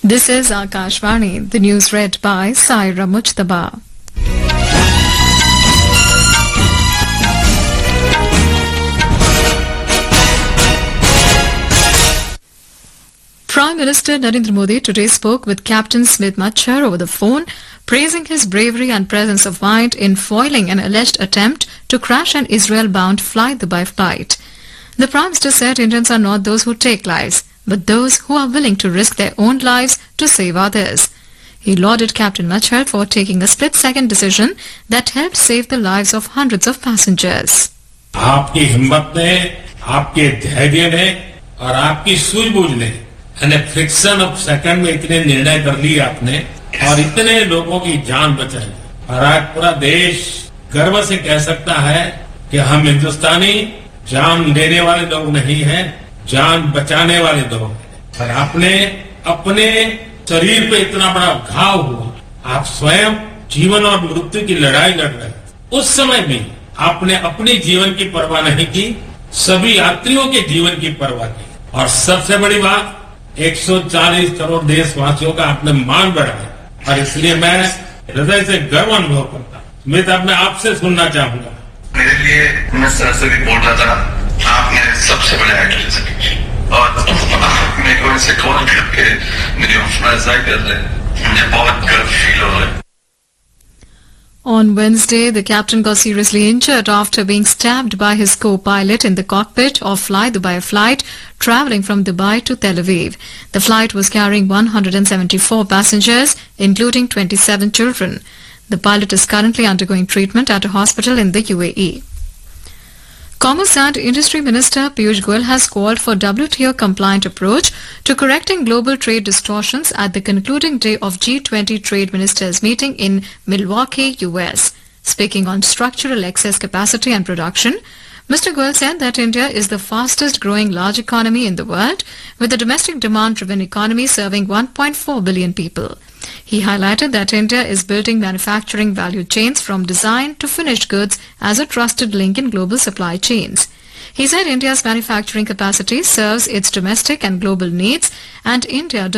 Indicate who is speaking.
Speaker 1: This is Akashvani, the news read by Saira Mujtaba. Prime Minister Narendra Modi today spoke with Captain Smith Machar over the phone, praising his bravery and presence of mind in foiling an alleged attempt to crash an Israel-bound Fly Dubai flight. The Prime Minister said Indians are not those who take lives, but those who are willing to risk their own lives to save others. He lauded Captain Machar for taking a split-second decision that helped save the lives of hundreds of passengers.
Speaker 2: आपकी हिम्मत ने, आपके धैर्य ने और आपकी सूझबूझ ने यानी फ्रिक्शन ऑफ सेकंड में इतने निर्णय कर लिए आपने और इतने लोगों की जान बचाई और आज पूरा देश गर्व से कह सकता है कि हम हिंदुस्तानी जान लेने वाले लोग नहीं हैं, जान बचाने वाले लोग हैं। और आपने अपने शरीर पे इतना बड़ा घाव हुआ, आप स्वयं जीवन और मृत्यु की लड़ाई लड़ रहे थे। उस समय भी आपने अपने जीवन की परवाह नहीं की, सभी यात्रियों के जीवन की परवाह की और सबसे बड़ी बात 140 करोड़ देशवासियों का आपने मान बढ़ाया और इसलिए मैं हृदय से गर्व अनुभव करता हूँ। मैं तो अपने आपसे सुनना चाहूंगा।
Speaker 3: मेरे लिए मैं सर से भी बोल रहा था, आपने सबसे बड़े एक्टर और मेरे को इनसे कॉल करके मेरी हौसला अफजाई कर रहे हैं, मुझे बहुत गर्व फील हो रहा है।
Speaker 1: On Wednesday, the captain got seriously injured after being stabbed by his co-pilot in the cockpit of Fly Dubai flight travelling from Dubai to Tel Aviv. The flight was carrying 174 passengers, including 27 children. The pilot is currently undergoing treatment at a hospital in the UAE. Commerce and Industry Minister Piyush Goyal has called for WTO-compliant approach to correcting global trade distortions at the concluding day of G20 Trade Ministers meeting in Milwaukee, US. Speaking on structural excess capacity and production, Mr. Goyal said that India is the fastest growing large economy in the world, with a domestic demand-driven economy serving 1.4 billion people. He highlighted that India is building manufacturing value chains from design to finished goods as a trusted link in global supply chains. He said India's manufacturing capacity serves its domestic and global needs, and India does